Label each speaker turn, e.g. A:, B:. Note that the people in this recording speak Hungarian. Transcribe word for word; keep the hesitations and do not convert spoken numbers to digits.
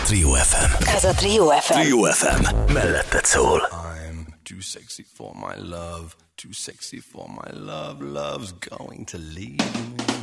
A: Trio ef em.
B: Ez a Trio ef em.
A: Trio ef em. Melletted szól.
C: I'm too sexy for my love. Too sexy for my love. Love's going to leave me.